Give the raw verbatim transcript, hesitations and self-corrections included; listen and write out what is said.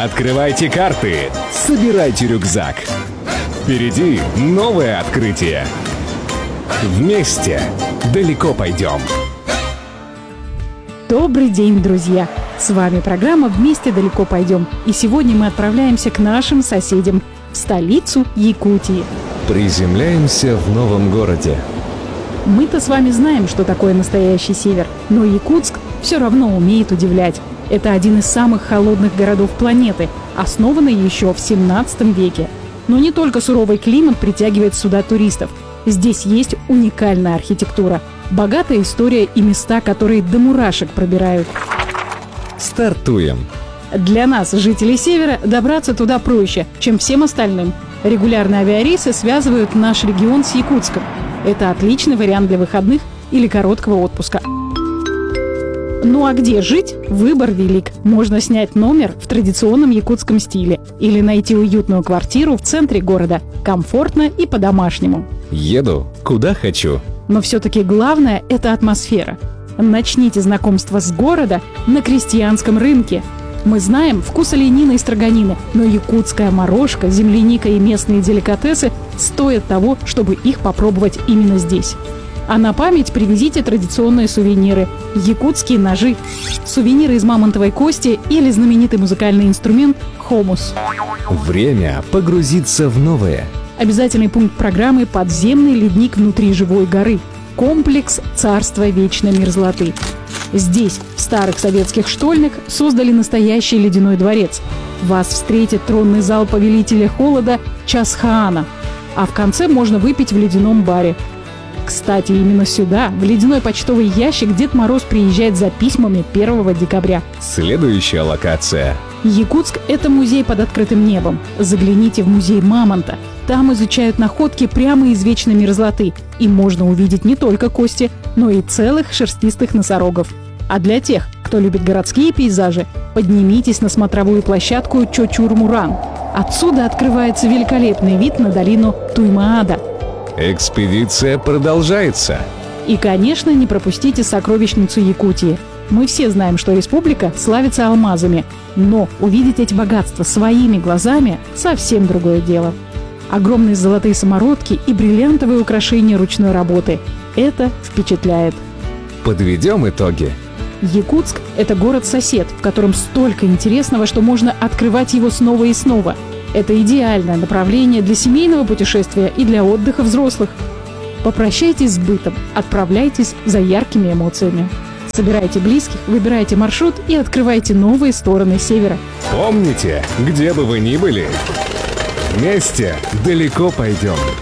Открывайте карты, собирайте рюкзак. Впереди новое открытие. Вместе далеко пойдем. Добрый день, друзья! С вами программа «Вместе далеко пойдем». И сегодня мы отправляемся к нашим соседям, в столицу Якутии. Приземляемся в новом городе. Мы-то с вами знаем, что такое настоящий север, но Якутск все равно умеет удивлять. Это один из самых холодных городов планеты, основанный еще в семнадцатом веке. Но не только суровый климат притягивает сюда туристов. Здесь есть уникальная архитектура, богатая история и места, которые до мурашек пробирают. Стартуем! Для нас, жителей Севера, добраться туда проще, чем всем остальным. Регулярные авиарейсы связывают наш регион с Якутском. Это отличный вариант для выходных или короткого отпуска. Ну а где жить? Выбор велик. Можно снять номер в традиционном якутском стиле или найти уютную квартиру в центре города, комфортно и по-домашнему. Еду, куда хочу. Но все-таки главное – это атмосфера. Начните знакомство с города на крестьянском рынке. Мы знаем вкус оленины и строганины, но якутская морожка, земляника и местные деликатесы стоят того, чтобы их попробовать именно здесь. А на память привезите традиционные сувениры – якутские ножи, сувениры из мамонтовой кости или знаменитый музыкальный инструмент – хомус. Время погрузиться в новое. Обязательный пункт программы – подземный ледник внутри живой горы. Комплекс «Царство вечной мерзлоты». Здесь, в старых советских штольнях, создали настоящий ледяной дворец. Вас встретит тронный зал повелителя холода Часхаана. А в конце можно выпить в ледяном баре. Кстати, именно сюда, в ледяной почтовый ящик, Дед Мороз приезжает за письмами первого декабря. Следующая локация. Якутск – это музей под открытым небом. Загляните в музей Мамонта. Там изучают находки прямо из вечной мерзлоты. И можно увидеть не только кости, но и целых шерстистых носорогов. А для тех, кто любит городские пейзажи, поднимитесь на смотровую площадку Чочур-Муран. Отсюда открывается великолепный вид на долину Туймаада. Экспедиция продолжается. И, конечно, не пропустите сокровищницу Якутии. Мы все знаем, что республика славится алмазами, но увидеть эти богатства своими глазами – совсем другое дело. Огромные золотые самородки и бриллиантовые украшения ручной работы – это впечатляет. Подведем итоги. Якутск – это город-сосед, в котором столько интересного, что можно открывать его снова и снова. Это идеальное направление для семейного путешествия и для отдыха взрослых. Попрощайтесь с бытом, отправляйтесь за яркими эмоциями. Собирайте близких, выбирайте маршрут и открывайте новые стороны Севера. Помните, где бы вы ни были, вместе далеко пойдем.